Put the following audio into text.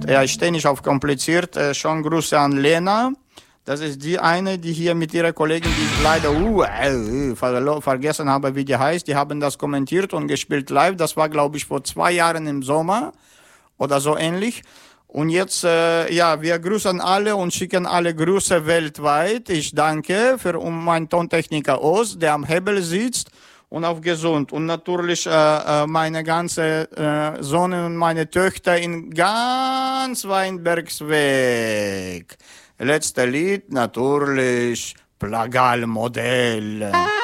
Ja, ich stehe nicht auf kompliziert. Schon Grüße an Lena. Das ist die eine, die hier mit ihrer Kollegin, die ich leider vergessen habe, wie die heißt. Die haben das kommentiert und gespielt live. Das war, glaube ich, vor 2 Jahren im Sommer oder so ähnlich. Und jetzt, wir grüßen alle und schicken alle Grüße weltweit. Ich danke für meinen Tontechniker Oz, der am Hebel sitzt. Und auf gesund. Und natürlich meine ganze Sohn und meine Töchter in ganz Weinbergsweg. Letzte Lied natürlich Plagal-Modell.